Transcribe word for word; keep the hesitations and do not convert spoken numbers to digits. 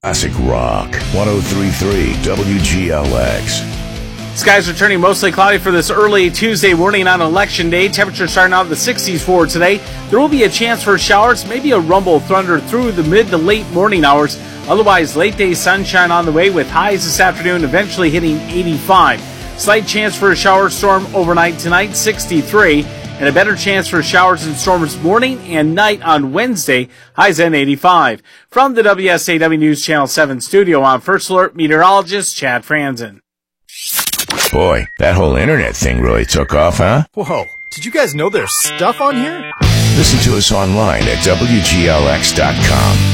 Classic Rock, one oh three point three W G L X. Skies are turning mostly cloudy for this early Tuesday morning on Election Day. Temperatures starting out in the sixties for today. There will be a chance for showers, maybe a rumble thunder through the mid to late morning hours. Otherwise, late day sunshine on the way with highs this afternoon eventually hitting eighty-five. Slight chance for a shower storm overnight tonight, sixty-three. And a better chance for showers and storms morning and night on Wednesday, highs at eighty-five. From the W S A W News Channel seven studio, I'm First Alert meteorologist Chad Franzen. Boy, that whole internet thing really took off, huh? Whoa, did you guys know there's stuff on here? Listen to us online at W G L X dot com.